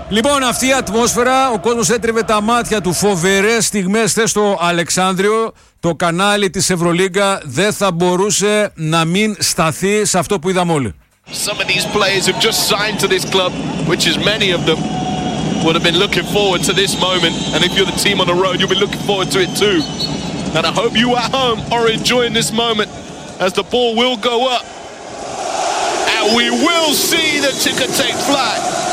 Λοιπόν, αυτή η ατμόσφαιρα, ο κόσμος έτριβε τα μάτια του. Φοβερές στιγμές χθες στο Αλεξάνδριο. Το κανάλι της Ευρωλίγκα δεν θα μπορούσε να μην σταθεί σε αυτό που είδαμε όλοι. Some of these players have just signed to this club, which is many of them, would have been looking forward to this moment. And if you're the team on the road, you'll be looking forward to it too. And I hope you at home are enjoying this moment as the ball will go up. And we will see the ticker take flight.